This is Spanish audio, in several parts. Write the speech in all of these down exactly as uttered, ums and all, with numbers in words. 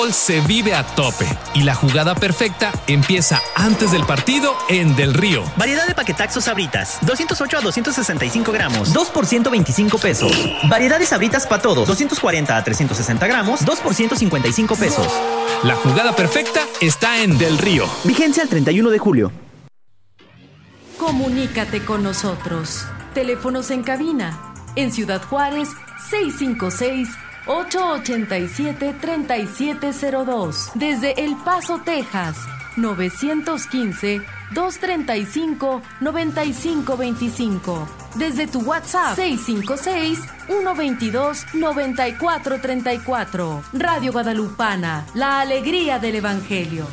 Se vive a tope y la jugada perfecta empieza antes del partido en Del Río. Variedad de paquetaxos Sabritas, doscientos ocho a doscientos sesenta y cinco gramos, dos por ciento veinticinco pesos. Variedad de Sabritas para todos, doscientos cuarenta a trescientos sesenta gramos, dos por ciento cincuenta y cinco pesos. La jugada perfecta está en Del Río. Vigencia el treinta y uno de julio. Comunícate con nosotros. Teléfonos en cabina. En Ciudad Juárez, seis cinco seis, ocho ocho siete, tres siete cero dos. Desde El Paso, Texas, nueve uno cinco, dos tres cinco, nueve cinco dos cinco. Desde tu WhatsApp, seis cinco seis, uno dos dos, nueve cuatro tres cuatro. Radio Guadalupana, la alegría del Evangelio.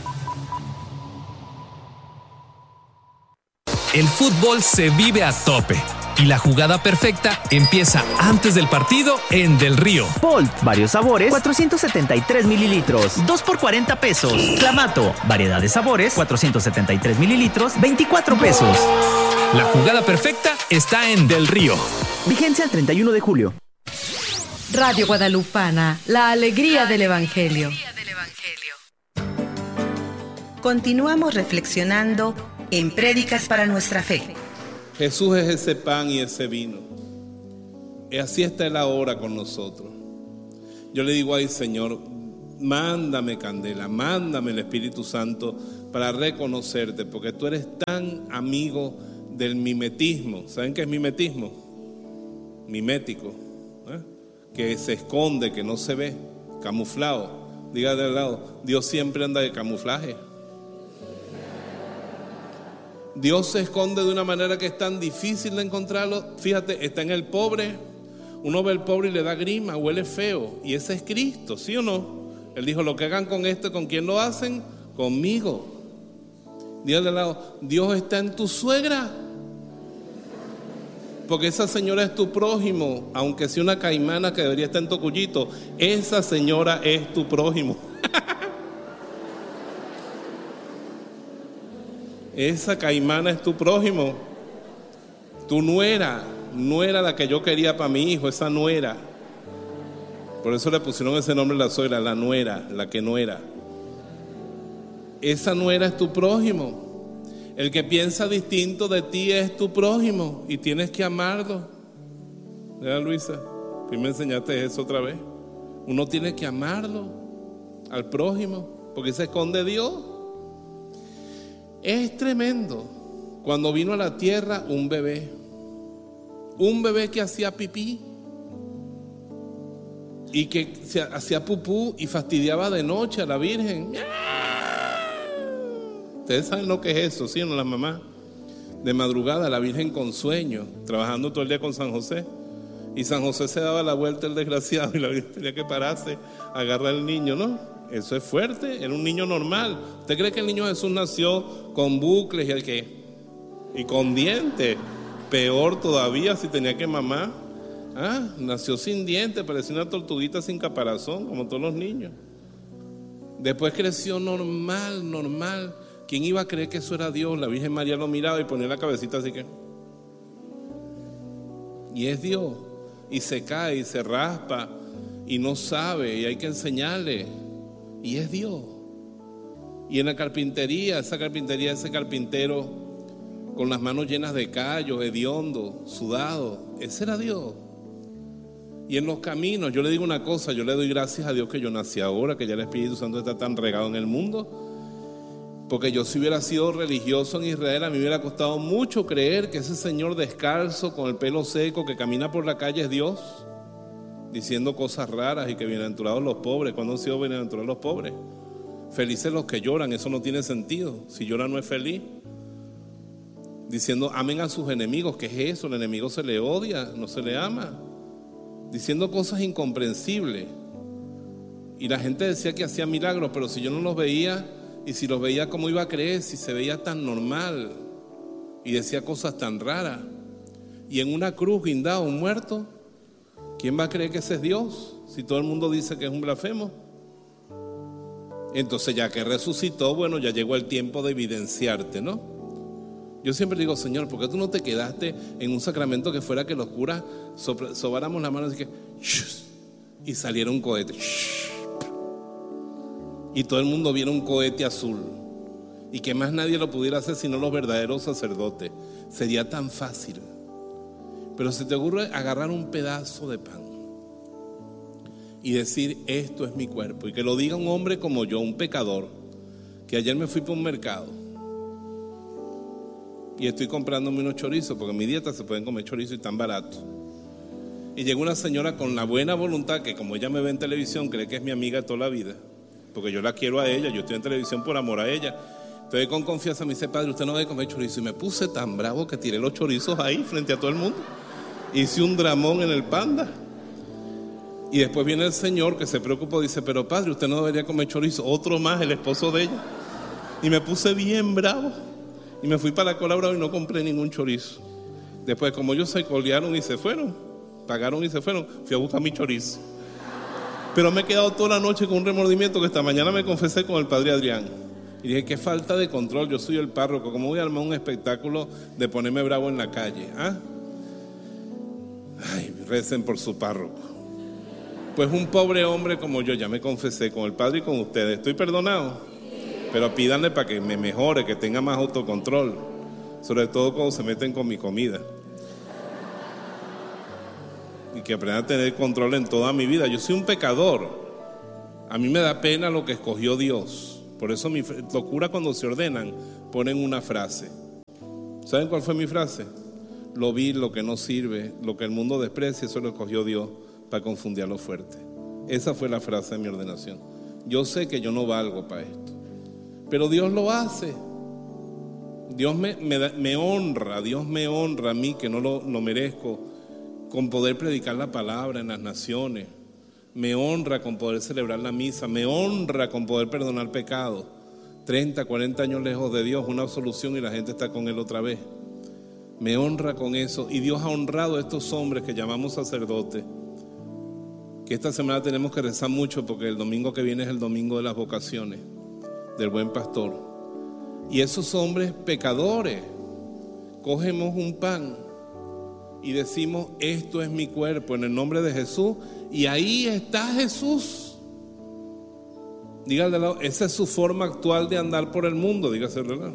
El fútbol se vive a tope y la jugada perfecta empieza antes del partido en Del Río. Bolt, varios sabores, cuatrocientos setenta y tres mililitros, dos por cuarenta pesos. Clamato, variedad de sabores, cuatrocientos setenta y tres mililitros, veinticuatro pesos. La jugada perfecta está en Del Río. Vigencia el treinta y uno de julio. Radio Guadalupana, la alegría del Evangelio. Continuamos reflexionando en Prédicas para nuestra fe. Jesús es ese pan y ese vino. Y así está Él ahora con nosotros. Yo le digo, ay Señor, mándame candela, mándame el Espíritu Santo para reconocerte, porque tú eres tan amigo del mimetismo. ¿Saben qué es mimetismo? Mimético, ¿eh? Que se esconde, que no se ve, camuflado. Diga de al lado, Dios siempre anda de camuflaje. Dios se esconde de una manera que es tan difícil de encontrarlo. Fíjate, está en el pobre. Uno ve al pobre y le da grima, huele feo. Y ese es Cristo, ¿sí o no? Él dijo, lo que hagan con esto, ¿con quién lo hacen? Conmigo. Dígale de al lado, Dios está en tu suegra. Porque esa señora es tu prójimo. Aunque sea una caimana que debería estar en Tocuyito, esa señora es tu prójimo. Esa caimana es tu prójimo. Tu nuera, nuera la que yo quería para mi hijo, esa nuera. Por eso le pusieron ese nombre a la suegra, la nuera, la que no era. Esa nuera es tu prójimo. El que piensa distinto de ti es tu prójimo y tienes que amarlo. ¿Verdad, Luisa? ¿Tú me enseñaste eso otra vez? Uno tiene que amarlo al prójimo porque se esconde Dios. Es tremendo. Cuando vino a la tierra un bebé, un bebé que hacía pipí y que se hacía pupú y fastidiaba de noche a la Virgen. Ustedes saben lo que es eso, ¿sí o no? Las mamás, de madrugada, la Virgen con sueño, trabajando todo el día con San José, y San José se daba la vuelta el desgraciado y la Virgen tenía que pararse, agarrar al niño, ¿no? Eso es fuerte, era un niño normal. ¿Usted cree que el niño Jesús nació con bucles y el qué? Y con dientes. Peor todavía si tenía que mamar. Ah, nació sin dientes, parecía una tortuguita sin caparazón, como todos los niños. Después creció normal, normal. ¿Quién iba a creer que eso era Dios? La Virgen María lo miraba y ponía la cabecita así que... Y es Dios. Y se cae y se raspa y no sabe y hay que enseñarle. Y es Dios. Y en la carpintería, esa carpintería, ese carpintero con las manos llenas de callos, hediondo, sudado, ese era Dios. Y en los caminos, yo le digo una cosa, yo le doy gracias a Dios que yo nací ahora, que ya el Espíritu Santo está tan regado en el mundo. Porque yo si hubiera sido religioso en Israel, a mí me hubiera costado mucho creer que ese señor descalzo, con el pelo seco, que camina por la calle es Dios, diciendo cosas raras y que bienaventurados los pobres. ¿Cuándo han sido bienaventurados los pobres? Felices los que lloran, eso no tiene sentido. Si llora no es feliz. Diciendo amen a sus enemigos, ¿qué es eso? El enemigo se le odia, no se le ama. Diciendo cosas incomprensibles. Y la gente decía que hacía milagros, pero si yo no los veía, y si los veía, ¿cómo iba a creer? Si se veía tan normal y decía cosas tan raras. Y en una cruz guindado un muerto, ¿quién va a creer que ese es Dios? Si todo el mundo dice que es un blasfemo. Entonces ya que resucitó, bueno, ya llegó el tiempo de evidenciarte, ¿no? Yo siempre digo, Señor, ¿por qué tú no te quedaste en un sacramento que fuera que los curas sobáramos la mano así que y saliera un cohete? y todo el mundo viera un cohete azul y que más nadie lo pudiera hacer sino los verdaderos sacerdotes. Sería tan fácil. Pero se te ocurre agarrar un pedazo de pan y decir: esto es mi cuerpo, y que lo diga un hombre como yo, un pecador, que ayer me fui por un mercado y estoy comprándome unos chorizos, porque en mi dieta se pueden comer chorizos y tan baratos. Y llegó una señora con la buena voluntad, que como ella me ve en televisión, cree que es mi amiga de toda la vida, porque yo la quiero a ella, yo estoy en televisión por amor a ella. Entonces con confianza me dice: padre, usted no debe comer chorizo. Y me puse tan bravo que tiré los chorizos ahí frente a todo el mundo. Hice un dramón en el Panda. Y después viene el señor que se preocupó, dice: pero padre, usted no debería comer chorizo. Otro más, el esposo de ella. Y me puse bien bravo y me fui para la cola bravo y no compré ningún chorizo. Después, como ellos se colearon y se fueron, pagaron y se fueron, fui a buscar mi chorizo. Pero me he quedado toda la noche con un remordimiento que esta mañana me confesé con el padre Adrián. Y dije: qué falta de control, yo soy el párroco, ¿cómo voy a armar un espectáculo de ponerme bravo en la calle? ¿Ah? Ay, recen por su párroco. Pues un pobre hombre como yo, ya me confesé con el padre y con ustedes, ¿estoy perdonado? Pero pídanle para que me mejore, que tenga más autocontrol, sobre todo cuando se meten con mi comida, y que aprenda a tener control en toda mi vida. Yo soy un pecador, a mí me da pena lo que escogió Dios. Por eso mi locura, cuando se ordenan, ponen una frase. ¿Saben cuál fue mi frase? Lo vil, lo que no sirve, lo que el mundo desprecia, eso lo escogió Dios para confundir a los fuertes. Esa fue la frase de mi ordenación. Yo sé que yo no valgo para esto, pero Dios lo hace. Dios me, me, me honra, Dios me honra a mí, que no lo, lo merezco, con poder predicar la palabra en las naciones. Me honra con poder celebrar la misa. Me honra con poder perdonar pecados. treinta, cuarenta años lejos de Dios, una absolución y la gente está con Él otra vez. Me honra con eso. Y Dios ha honrado a estos hombres que llamamos sacerdotes, que esta semana tenemos que rezar mucho, porque el domingo que viene es el domingo de las vocaciones del buen pastor. Y esos hombres pecadores, cogemos un pan y decimos: esto es mi cuerpo, en el nombre de Jesús. Y ahí está Jesús. Dígale al lado: esa es su forma actual de andar por el mundo. Dígase, ¿verdad?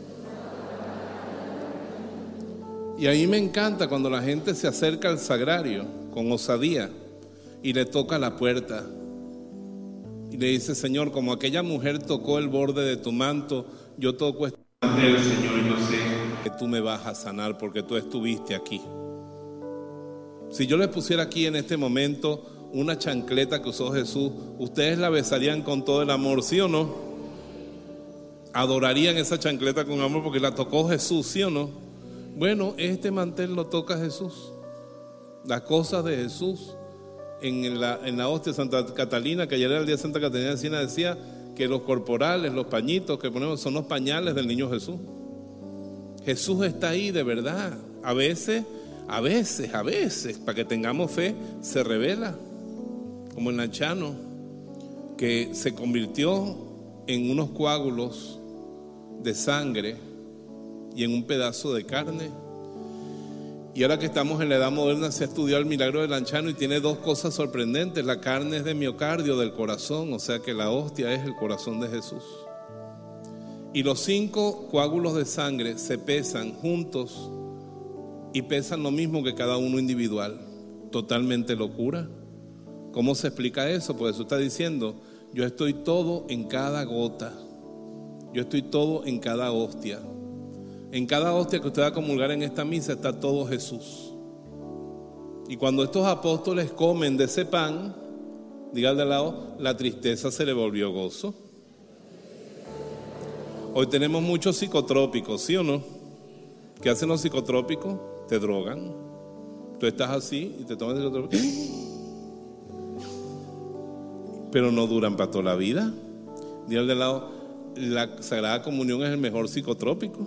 Y a mí me encanta cuando la gente se acerca al sagrario con osadía y le toca la puerta y le dice: Señor, como aquella mujer tocó el borde de tu manto, yo toco este mantel, Señor, yo sé que tú me vas a sanar porque tú estuviste aquí. Si yo les pusiera aquí en este momento una chancleta que usó Jesús, ustedes la besarían con todo el amor, ¿sí o no? Adorarían esa chancleta con amor porque la tocó Jesús, ¿sí o no? Bueno, este mantel lo toca Jesús. Las cosas de Jesús. En la, en la hostia Santa Catalina, que ayer era el día de Santa Catalina de Siena, decía que los corporales, los pañitos que ponemos son los pañales del niño Jesús. Jesús está ahí de verdad. A veces, a veces, a veces, para que tengamos fe, se revela, como el Nachano, que se convirtió en unos coágulos de sangre y en un pedazo de carne. Y ahora que estamos en la edad moderna, se ha estudiado el milagro del Lanchano y tiene dos cosas sorprendentes. La carne es de miocardio, del corazón, o sea que la hostia es el corazón de Jesús. Y los cinco coágulos de sangre se pesan juntos y pesan lo mismo que cada uno individual. Totalmente locura. ¿Cómo se explica eso? Pues eso está diciendo: yo estoy todo en cada gota, yo estoy todo en cada hostia. En cada hostia que usted va a comulgar en esta misa está todo Jesús. Y cuando estos apóstoles comen de ese pan, diga de lado, la tristeza se le volvió gozo. Hoy tenemos muchos psicotrópicos, ¿sí o no? ¿Qué hacen los psicotrópicos? Te drogan. Tú estás así y te tomas psicotrópico, pero no duran para toda la vida. Diga de lado, la Sagrada Comunión es el mejor psicotrópico.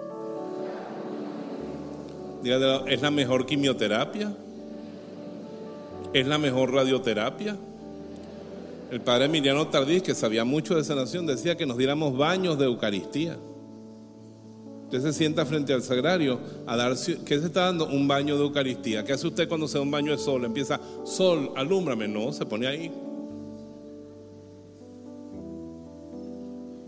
Es la mejor quimioterapia, es la mejor radioterapia. El padre Emiliano Tardís, que sabía mucho de sanación, decía que nos diéramos baños de Eucaristía. Usted se sienta frente al sagrario a dar, ¿qué se está dando? Un baño de Eucaristía. ¿Qué hace usted cuando se da un baño de sol? Empieza: sol, alúmbrame. No, se pone ahí.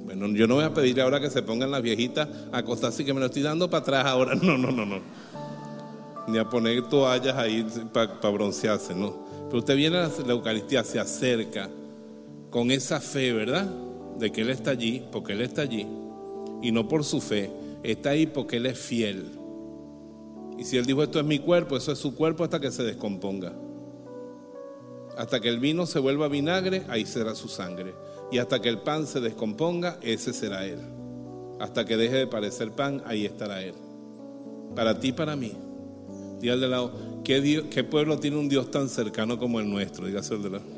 Bueno, yo no voy a pedir ahora que se pongan las viejitas a acostarse y que me lo estoy dando para atrás ahora. No, no, no, no. Ni a poner toallas ahí para pa broncearse, no. Pero usted viene a la Eucaristía, se acerca con esa fe, ¿verdad? De que Él está allí, porque Él está allí. Y no por su fe, está ahí porque Él es fiel. Y si Él dijo esto es mi cuerpo, eso es su cuerpo hasta que se descomponga. Hasta que el vino se vuelva vinagre, ahí será su sangre. Y hasta que el pan se descomponga, ese será Él. Hasta que deje de parecer pan, ahí estará Él. Para ti y para mí. Diga al de lado, ¿qué, Dios, ¿qué pueblo tiene un Dios tan cercano como el nuestro? Dígase al de lado.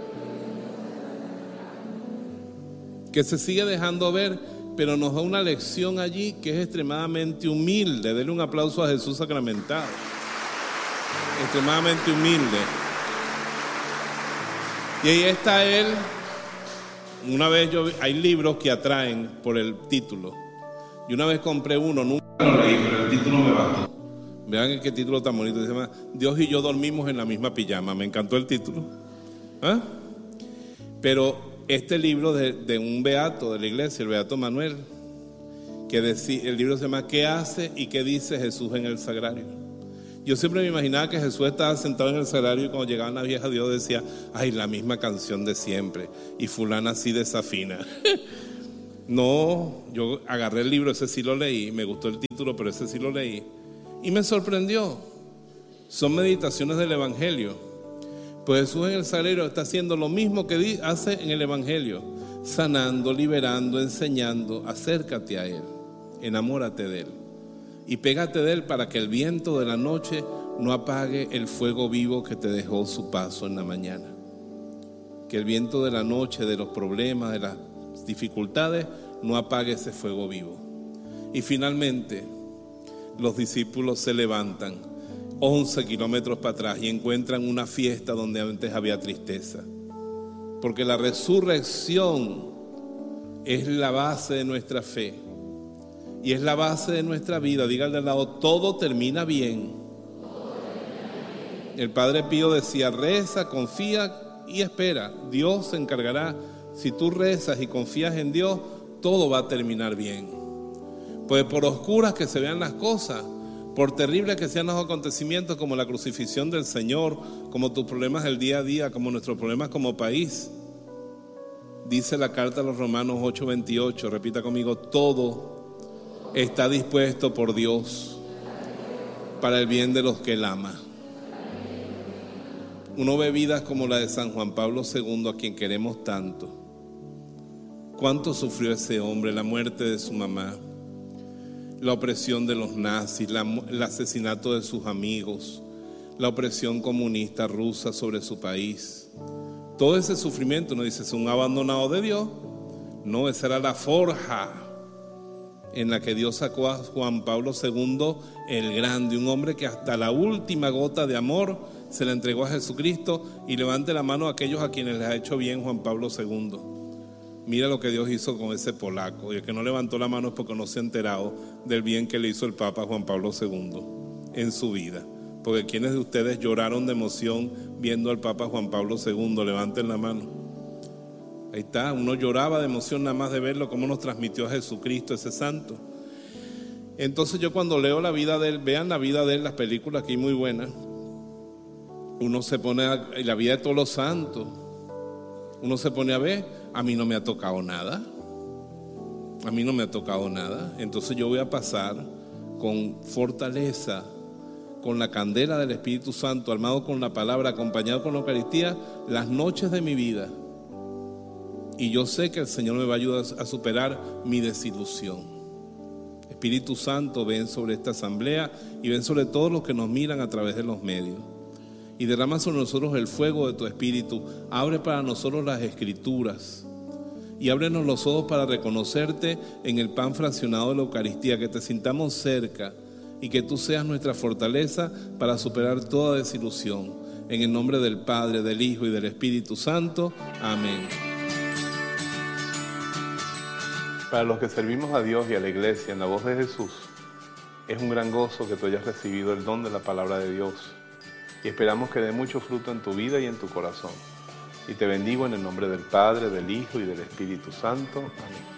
Que se sigue dejando ver, pero nos da una lección allí que es extremadamente humilde. Denle un aplauso a Jesús sacramentado. Extremadamente humilde. Y ahí está Él. Una vez yo, hay libros que atraen por el título. Y una vez compré uno, nunca lo leí, pero el título me bastó. Vean qué título tan bonito. Se llama Dios y yo dormimos en la misma pijama. Me encantó el título. ¿Ah? Pero este libro de, de un beato de la iglesia, el beato Manuel, que decía, el libro se llama ¿Qué hace y qué dice Jesús en el sagrario? Yo siempre me imaginaba que Jesús estaba sentado en el sagrario y cuando llegaban las viejas Dios decía, ay, la misma canción de siempre, y fulana así desafina. No, yo agarré el libro, ese sí lo leí, me gustó el título, pero ese sí lo leí y me sorprendió. Son meditaciones del Evangelio. Pues Jesús en el sagrario está haciendo lo mismo que hace en el Evangelio, sanando, liberando, enseñando. Acércate a Él, enamórate de Él y pégate de Él para que el viento de la noche no apague el fuego vivo que te dejó su paso en la mañana. Que el viento de la noche, de los problemas, de las dificultades, no apague ese fuego vivo. Y finalmente los discípulos se levantan once kilómetros para atrás y encuentran una fiesta donde antes había tristeza. Porque la resurrección es la base de nuestra fe y es la base de nuestra vida. Dígale al lado, todo termina bien. El Padre Pío decía, reza, confía y espera. Dios se encargará. Si tú rezas y confías en Dios, todo va a terminar bien. Pues por oscuras que se vean las cosas, por terribles que sean los acontecimientos como la crucifixión del Señor, como tus problemas del día a día, como nuestros problemas como país, dice la carta a los Romanos ocho veintiocho, repita conmigo, todo está dispuesto por Dios para el bien de los que Él ama. Uno ve vidas como la de San Juan Pablo segundo, a quien queremos tanto. ¿Cuánto sufrió ese hombre? La muerte de su mamá, la opresión de los nazis, la, el asesinato de sus amigos, la opresión comunista rusa sobre su país. Todo ese sufrimiento, no dice, es un abandonado de Dios. No, esa era la forja en la que Dios sacó a Juan Pablo segundo el Grande, un hombre que hasta la última gota de amor se le entregó a Jesucristo. Y levante la mano a aquellos a quienes les ha hecho bien Juan Pablo segundo. Mira lo que Dios hizo con ese polaco. Y el que no levantó la mano es porque no se ha enterado del bien que le hizo el Papa Juan Pablo segundo en su vida. Porque quienes de ustedes lloraron de emoción viendo al Papa Juan Pablo segundo, levanten la mano. Ahí está, uno lloraba de emoción nada más de verlo, cómo nos transmitió a Jesucristo ese santo. Entonces yo cuando leo la vida de él, vean la vida de él, las películas aquí muy buenas, uno se pone a, la vida de todos los santos, uno se pone a ver, a mí no me ha tocado nada, a mí no me ha tocado nada. Entonces yo voy a pasar con fortaleza, con la candela del Espíritu Santo, armado con la palabra, acompañado con la Eucaristía, las noches de mi vida. Y yo sé que el Señor me va a ayudar a superar mi desilusión. Espíritu Santo, ven sobre esta asamblea y ven sobre todos los que nos miran a través de los medios. Y derrama sobre nosotros el fuego de tu Espíritu. Abre para nosotros las Escrituras. Y ábrenos los ojos para reconocerte en el pan fraccionado de la Eucaristía. Que te sintamos cerca y que tú seas nuestra fortaleza para superar toda desilusión. En el nombre del Padre, del Hijo y del Espíritu Santo. Amén. Para los que servimos a Dios y a la Iglesia en la voz de Jesús, es un gran gozo que tú hayas recibido el don de la palabra de Dios. Y esperamos que dé mucho fruto en tu vida y en tu corazón. Y te bendigo en el nombre del Padre, del Hijo y del Espíritu Santo. Amén.